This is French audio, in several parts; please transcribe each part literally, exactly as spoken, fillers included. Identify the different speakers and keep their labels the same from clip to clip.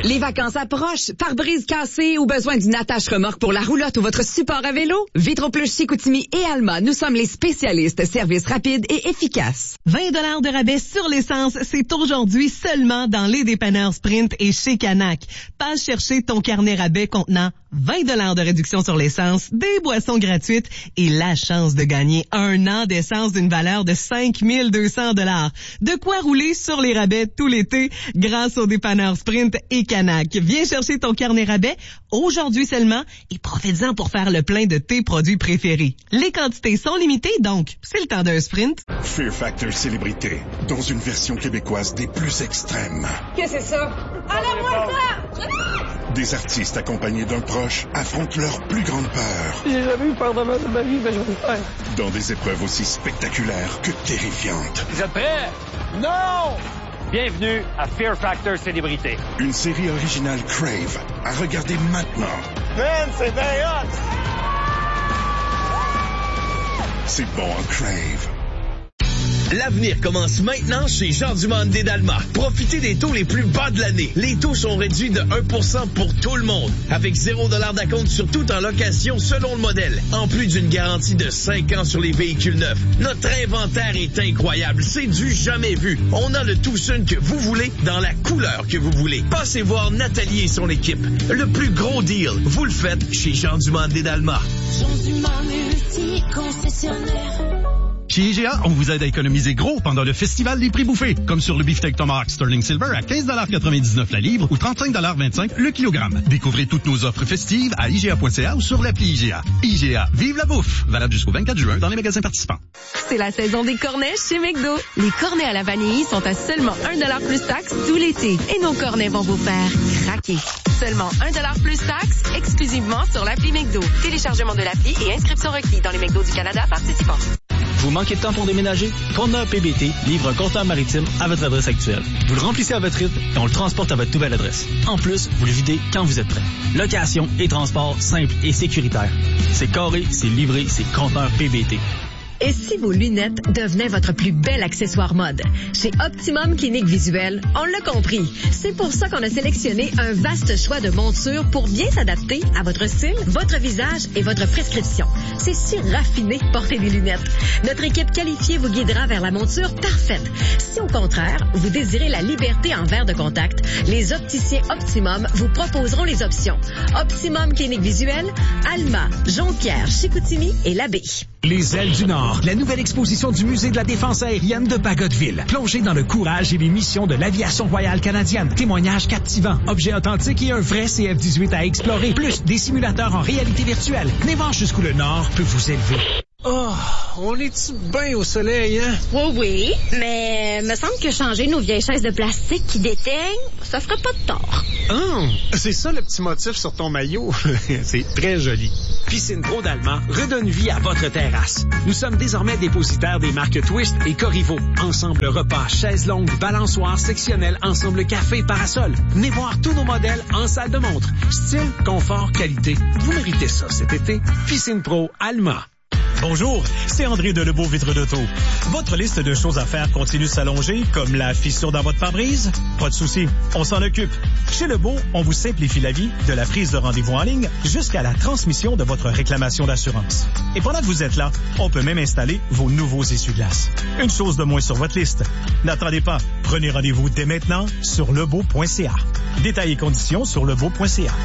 Speaker 1: Les vacances approchent. Pare-brise cassé ou besoin d'une attache remorque pour la roulotte ou votre support à vélo? Vitro-Plus Chicoutimi et Alma, nous sommes les spécialistes. Service rapide et efficace.
Speaker 2: vingt dollars de rabais sur l'essence, c'est aujourd'hui seulement dans les dépanneurs Sprint et chez Canac. Passe chercher ton carnet rabais contenant vingt dollars de réduction sur l'essence, des boissons gratuites et la chance de gagner un an d'essence d'une valeur de cinq mille deux cents dollars. De quoi rouler sur les rabais tout l'été grâce aux dépanneurs Sprint et Canac. Viens chercher ton carnet rabais aujourd'hui seulement et profite-en pour faire le plein de tes produits préférés. Les quantités sont limitées, donc c'est le temps d'un sprint.
Speaker 3: Fear Factor Célébrité, dans une version québécoise des plus extrêmes.
Speaker 4: Qu'est-ce que c'est ça? Enlève-moi ça!
Speaker 3: Des artistes accompagnés d'un proche affrontent leur plus grande peur.
Speaker 5: J'ai jamais eu peur de ma, de ma vie, mais je vais le faire.
Speaker 3: Dans des épreuves aussi spectaculaires que terrifiantes.
Speaker 6: Vous êtes prêts? Non! Bienvenue à Fear Factor Célébrité.
Speaker 3: Une série originale Crave à regarder maintenant.
Speaker 5: Man, c'est bien hot!
Speaker 3: C'est bon en Crave.
Speaker 7: L'avenir commence maintenant chez Jean Dumont des Dalmas. Profitez des taux les plus bas de l'année. Les taux sont réduits de un pour cent pour tout le monde. Avec zéro dollar d'acompte sur tout en location selon le modèle. En plus d'une garantie de cinq ans sur les véhicules neufs. Notre inventaire est incroyable. C'est du jamais vu. On a le Tucson que vous voulez dans la couleur que vous voulez. Passez voir Nathalie et son équipe. Le plus gros deal, vous le faites chez Jean Dumont des Dalmas.
Speaker 8: Jean Dumont multi-concessionnaire.
Speaker 9: Chez I G A, on vous aide à économiser gros pendant le festival des prix bouffés, comme sur le beefsteak Tomahawk Sterling Silver à quinze quatre-vingt-dix-neuf la livre ou trente-cinq vingt-cinq le kilogramme. Découvrez toutes nos offres festives à I G A point C A ou sur l'appli I G A. I G A, vive la bouffe! Valable jusqu'au vingt-quatre juin dans les magasins participants.
Speaker 10: C'est la saison des cornets chez McDo. Les cornets à la vanille sont à seulement un dollar plus taxe tout l'été. Et nos cornets vont vous faire craquer. Seulement un dollar plus taxe, exclusivement sur l'appli McDo. Téléchargement de l'appli et inscription requis dans les McDo du Canada participants.
Speaker 11: Vous manquez de temps pour déménager? Conteneur P B T livre un conteneur maritime à votre adresse actuelle. Vous le remplissez à votre rythme et on le transporte à votre nouvelle adresse. En plus, vous le videz quand vous êtes prêt. Location et transport simple et sécuritaire. C'est carré, c'est livré, c'est conteneur P B T.
Speaker 12: Et si vos lunettes devenaient votre plus bel accessoire mode? Chez Optimum Clinique Visuelle, on l'a compris. C'est pour ça qu'on a sélectionné un vaste choix de montures pour bien s'adapter à votre style, votre visage et votre prescription. C'est si raffiné de porter des lunettes. Notre équipe qualifiée vous guidera vers la monture parfaite. Si au contraire, vous désirez la liberté en verre de contact, les opticiens Optimum vous proposeront les options. Optimum Clinique Visuelle, Alma, Jonquière, Chicoutimi et Labbé.
Speaker 13: Les Ailes du Nord, la nouvelle exposition du Musée de la Défense aérienne de Bagotville. Plongez dans le courage et les missions de l'aviation royale canadienne. Témoignages captivants, objets authentiques et un vrai C F dix-huit à explorer. Plus des simulateurs en réalité virtuelle. Venez voir jusqu'où le Nord peut vous élever.
Speaker 5: Oh, on est-tu bien au soleil, hein?
Speaker 14: Oui, oui, mais me semble que changer nos vieilles chaises de plastique qui déteignent, ça ferait pas de tort.
Speaker 5: Ah, c'est ça le petit motif sur ton maillot. C'est très joli. Piscine Pro d'Allemand redonne vie à votre terrasse. Nous sommes désormais dépositaires des marques Twist et Corrivo. Ensemble repas, chaises longues, balançoires, sectionnelles, ensemble café, parasol. Venez voir tous nos modèles en salle de montre. Style, confort, qualité. Vous méritez ça cet été. Piscine Pro Allemand.
Speaker 15: Bonjour, c'est André de Lebeau Vitre d'Auto. Votre liste de choses à faire continue de s'allonger, comme la fissure dans votre pare-brise? Pas de souci, on s'en occupe. Chez Lebeau, on vous simplifie la vie, de la prise de rendez-vous en ligne jusqu'à la transmission de votre réclamation d'assurance. Et pendant que vous êtes là, on peut même installer vos nouveaux essuie-glaces. Une chose de moins sur votre liste. N'attendez pas, prenez rendez-vous dès maintenant sur lebeau point c a. Détails et conditions sur lebeau point c a.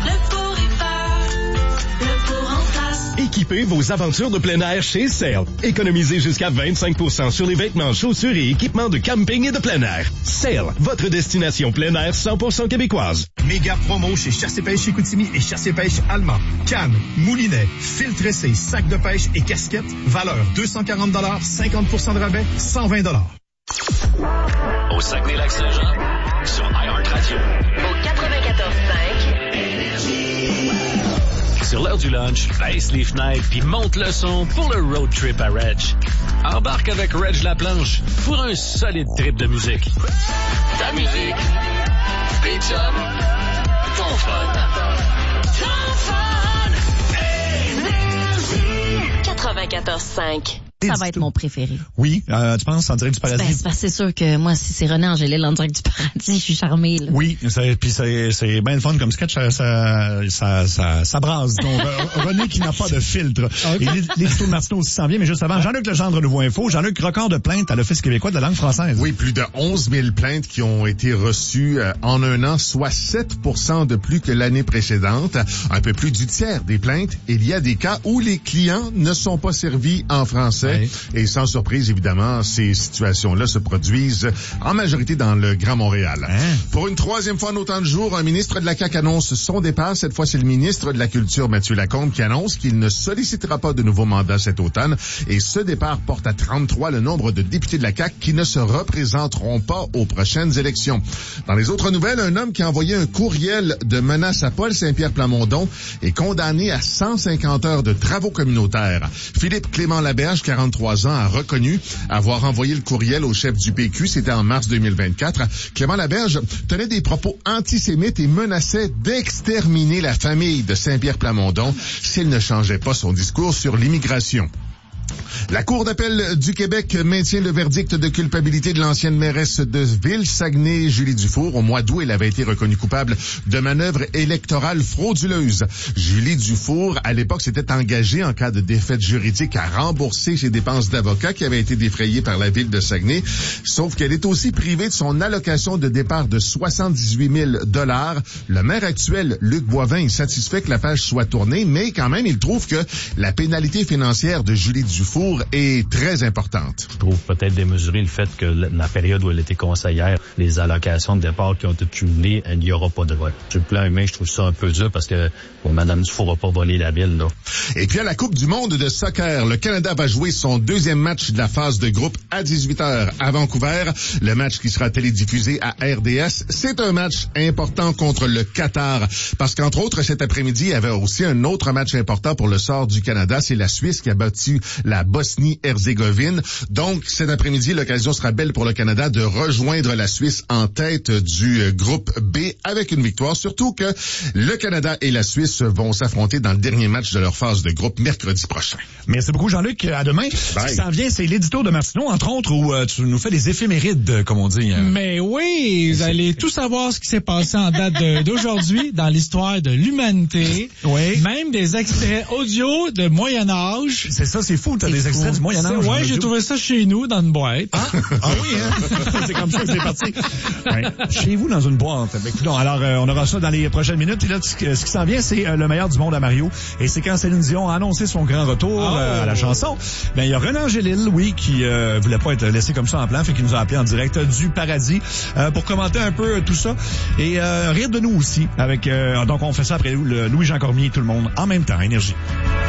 Speaker 16: Équipez vos aventures de plein air chez Sale. Économisez jusqu'à vingt-cinq pour cent sur les vêtements, chaussures et équipements de camping et de plein air. Sale, votre destination plein air cent pour cent québécoise.
Speaker 17: Méga promo chez Chasse et Pêche Chicoutimi et Chasse et Pêche Allemand. Cannes, moulinet, fil tressé, sac de pêche et casquette. Valeur deux cent quarante dollars, cinquante pour cent de rabais, cent vingt dollars.
Speaker 18: Au Saguenay-Lac-Saint-Jean, sur iHeartRadio.
Speaker 19: Au quatre-vingt-quatorze cinq.
Speaker 11: Sur l'heure du lunch, baisse les fenêtres puis monte le son pour le road trip à Reg. Embarque avec Reg Laplanche pour un solide trip de musique.
Speaker 18: Ta musique, tes chums, ton fun. Ton fun,
Speaker 19: quatre-vingt-quatorze cinq.
Speaker 8: Ça
Speaker 20: Édito.
Speaker 8: va être mon préféré.
Speaker 20: Oui, euh, tu penses en direct du paradis?
Speaker 8: Ben, c'est, parce que c'est sûr que moi, si c'est René Angélil en direct du paradis, je suis charmée. Là.
Speaker 20: Oui, c'est, puis c'est, c'est bien le fun comme sketch, ça, ça, ça, ça, ça brasse. Donc, René qui n'a pas de filtre. Okay. Et l'édito de Martineau aussi s'en vient, mais juste avant, Jean-Luc Legendre, Nouveau Info. Jean-Luc, record de plaintes à l'Office québécois de la langue française.
Speaker 21: Oui, plus de onze mille plaintes qui ont été reçues euh, en un an, soit sept pour cent de plus que l'année précédente. Un peu plus du tiers des plaintes. Il y a des cas où les clients ne sont pas servis en français. Oui. Et sans surprise, évidemment, ces situations-là se produisent en majorité dans le Grand Montréal. Hein? Pour une troisième fois en autant de jours, un ministre de la C A Q annonce son départ. Cette fois, c'est le ministre de la Culture, Mathieu Lacombe, qui annonce qu'il ne sollicitera pas de nouveau mandat cet automne. Et ce départ porte à trente-trois le nombre de députés de la C A Q qui ne se représenteront pas aux prochaines élections. Dans les autres nouvelles, un homme qui a envoyé un courriel de menace à Paul Saint-Pierre Plamondon est condamné à cent cinquante heures de travaux communautaires. Philippe Clément Laberge, quarante-trois ans, a reconnu avoir envoyé le courriel au chef du P Q. C'était en mars deux mille vingt-quatre. Clément Laberge tenait des propos antisémites et menaçait d'exterminer la famille de Saint-Pierre Plamondon s'il ne changeait pas son discours sur l'immigration. La Cour d'appel du Québec maintient le verdict de culpabilité de l'ancienne mairesse de Ville-Saguenay, Julie Dufour. Au mois d'août, elle avait été reconnue coupable de manœuvre électorale frauduleuse. Julie Dufour, à l'époque, s'était engagée en cas de défaite juridique à rembourser ses dépenses d'avocat qui avaient été défrayées par la ville de Saguenay. Sauf qu'elle est aussi privée de son allocation de départ de soixante-dix-huit mille dollars. Le maire actuel, Luc Boivin, est satisfait que la page soit tournée, mais quand même, il trouve que la pénalité financière de Julie Dufour est très importante.
Speaker 22: Je trouve peut-être démesuré le fait que la période où elle était conseillère, les allocations de départ qui ont été cumulées, il n'y aura pas de vote. Sur le plan humain, je trouve ça un peu dur parce que bon, Mme Dufour n'a pas volé la ville. Là.
Speaker 21: Et puis à la Coupe du monde de soccer, le Canada va jouer son deuxième match de la phase de groupe à dix-huit heures à Vancouver. Le match qui sera télédiffusé à R D S, c'est un match important contre le Qatar. Parce qu'entre autres, cet après-midi, il y avait aussi un autre match important pour le sort du Canada. C'est la Suisse qui a battu la Bosnie-Herzégovine. Donc, cet après-midi, l'occasion sera belle pour le Canada de rejoindre la Suisse en tête du groupe B avec une victoire. Surtout que le Canada et la Suisse vont s'affronter dans le dernier match de leur phase de groupe mercredi prochain.
Speaker 20: Merci beaucoup, Jean-Luc. À demain. Bye. Ce qui s'en vient, c'est l'édito de Martineau, entre autres, où euh, tu nous fais des éphémérides, comme on dit. Hein.
Speaker 23: Mais oui, vous allez tout savoir ce qui s'est passé en date de, d'aujourd'hui dans l'histoire de l'humanité.
Speaker 20: Oui.
Speaker 23: Même des extraits audio de Moyen-Âge.
Speaker 20: C'est ça, c'est fou. T'as des extraits du Moyen-Âge.
Speaker 23: Ouais, j'ai trouvé ça chez nous, dans une boîte.
Speaker 20: Ah, ah oui, hein? C'est comme ça que c'est parti. Ouais. Chez vous, dans une boîte. Ben, écoute, alors, euh, on aura ça dans les prochaines minutes. Et là, ce qui s'en vient, c'est euh, le meilleur du monde à Mario. Et c'est quand Céline Dion a annoncé son grand retour oh. euh, à la chanson. Ben, il y a René Angélil, oui, qui euh, voulait pas être laissé comme ça en plan, fait qu'il nous a appelé en direct du paradis euh, pour commenter un peu tout ça. Et euh, rire de nous aussi. Avec euh, donc, on fait ça après le Louis-Jean Cormier et tout le monde en même temps. Énergie.